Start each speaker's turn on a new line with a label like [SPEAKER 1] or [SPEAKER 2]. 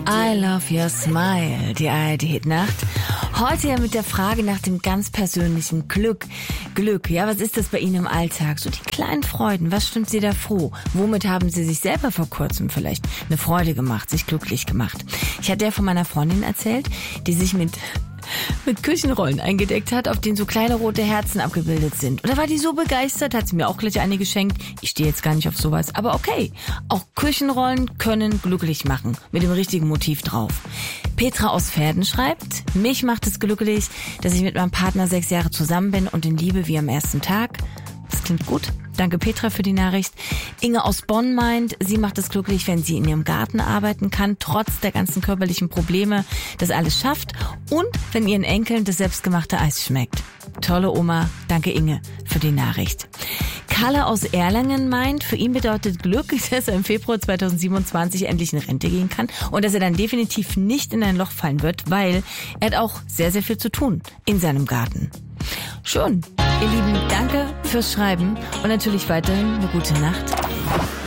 [SPEAKER 1] I love your smile, die ARD-Nacht. Heute ja mit der Frage nach dem ganz persönlichen Glück. Glück, ja, was ist das bei Ihnen im Alltag? So die kleinen Freuden, was stimmt Sie da froh? Womit haben Sie sich selber vor kurzem vielleicht eine Freude gemacht, sich glücklich gemacht? Ich hatte ja von meiner Freundin erzählt, die sich mit Küchenrollen eingedeckt hat, auf denen so kleine rote Herzen abgebildet sind. Und da war die so begeistert, hat sie mir auch gleich eine geschenkt. Ich stehe jetzt gar nicht auf sowas, aber okay. Auch Küchenrollen können glücklich machen, mit dem richtigen Motiv drauf. Petra aus Verden schreibt, mich macht es glücklich, dass ich mit meinem Partner 6 Jahre zusammen bin und ihn liebe wie am ersten Tag. Das klingt gut. Danke Petra für die Nachricht. Inge aus Bonn meint, sie macht es glücklich, wenn sie in ihrem Garten arbeiten kann, trotz der ganzen körperlichen Probleme, das alles schafft und wenn ihren Enkeln das selbstgemachte Eis schmeckt. Tolle Oma, danke Inge für die Nachricht. Kalle aus Erlangen meint, für ihn bedeutet Glück, dass er im Februar 2027 endlich in Rente gehen kann und dass er dann definitiv nicht in ein Loch fallen wird, weil er hat auch sehr, sehr viel zu tun in seinem Garten. Schön. Ihr Lieben, danke fürs Schreiben und natürlich weiterhin eine gute Nacht.